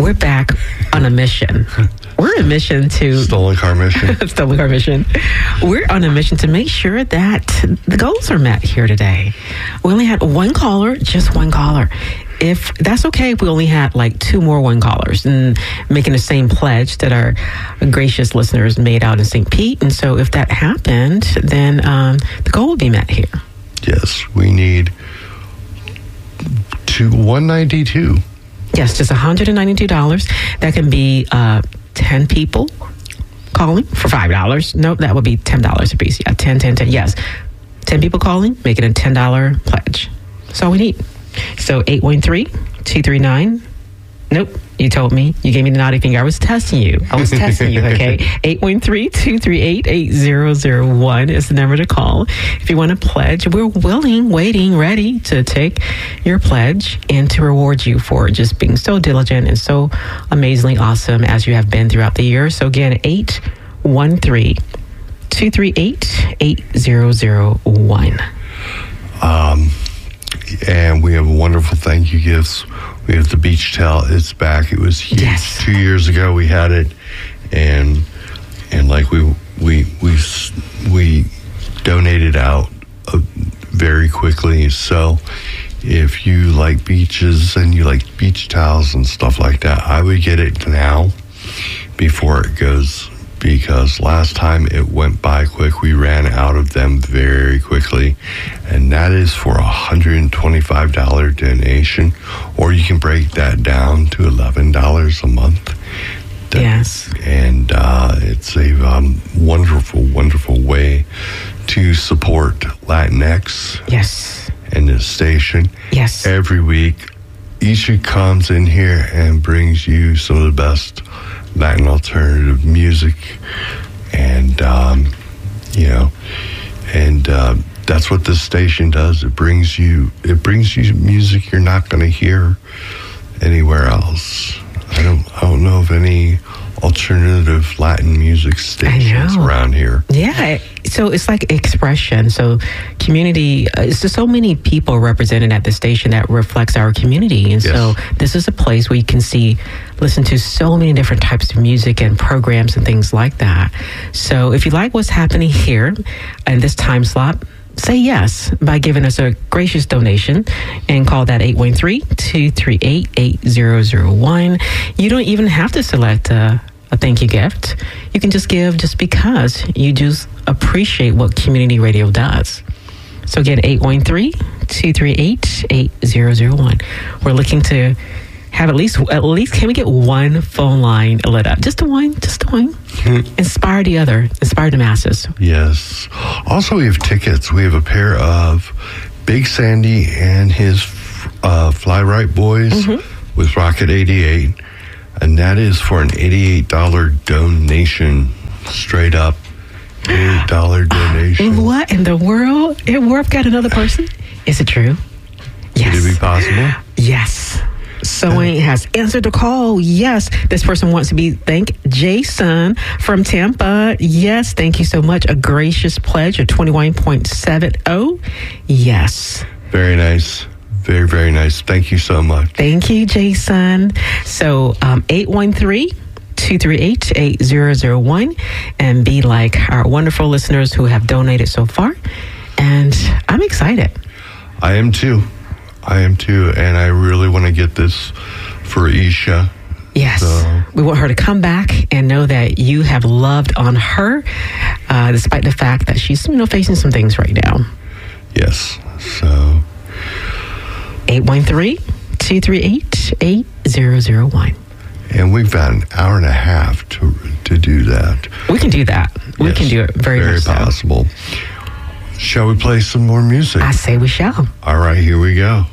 We're back on a mission. We're on a mission to... Stolen car mission. Stolen car mission. We're on a mission to make sure that the goals are met here today. We only had one caller, just one caller. If that's okay, if we only had like two more one callers and making the same pledge that our gracious listeners made out in St. Pete. And so if that happened, then the goal will be met here. Yes, we need 192. Yes, just $192. That can be 10 people calling for $5. Nope, that would be $10 a piece. Yeah, 10. Yes, 10 people calling, make it a $10 pledge. That's all we need. So 813-239. Nope, you told me. You gave me the naughty finger. I was testing you. Okay? 813-238-8001 is the number to call. If you want to pledge, we're willing, waiting, ready to take your pledge and to reward you for just being so diligent and so amazingly awesome as you have been throughout the year. So again, 813-238-8001. And we have wonderful thank you gifts. We have the beach towel. It's back. It was huge. Yes. 2 years ago we had it, and like we donated out very quickly. So if you like beaches and you like beach towels and stuff like that, I would get it now before it goes, because last time it went by quick. We ran out of them very quickly, and that is for $125 donation, or you can break that down to $11 a month. Yes. And it's a wonderful way to support Latinx. Yes. And the station. Yes. Every week, Isha comes in here and brings you some of the best Latin alternative music, and that's what this station does. It brings you music you're not going to hear anywhere else. I don't know of any alternative Latin music stations around here. Yeah, so it's like expression. So community, it's just so many people represented at the station that reflects our community. And so this is a place where you can listen to so many different types of music and programs and things like that. So if you like what's happening here in this time slot, say yes by giving us a gracious donation and call that 813-238-8001. You don't even have to select a thank you gift. You can just give just because you just appreciate what community radio does. So again, 813-238-8001. We're looking to have at least can we get one phone line lit up? Just one. Inspire the other. Inspire the masses. Yes. Also, we have tickets. We have a pair of Big Sandy and his Fly Right Boys with Rocket 88. And that is for an $88 donation. Straight up. $88 donation. What in the world? We've got another person? Is it true? Yes. Could it be possible? Yes. Someone has answered the call. Yes. This person wants to be thanked. Jason from Tampa. Yes. Thank you so much. A gracious pledge of 21.70. Yes. Very nice. Very, very nice. Thank you so much. Thank you, Jason. So 813-238-8001 and be like our wonderful listeners who have donated so far. And I'm excited. I am too. And I really want to get this for Isha. Yes. So. We want her to come back and know that you have loved on her, despite the fact that she's facing some things right now. Yes. So 813-238-8001. And we've got an hour and a half to do that. We can do that. We can do it very much possible. Shall we play some more music? I say we shall. All right, here we go.